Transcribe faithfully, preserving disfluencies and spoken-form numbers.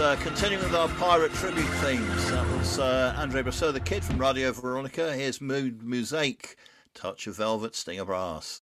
uh, continuing with our pirate tribute themes. That was uh, Andre Brasseur, the Kid from Radio Veronica. Here's Mood Mosaic, Touch of Velvet, Sting of Brass.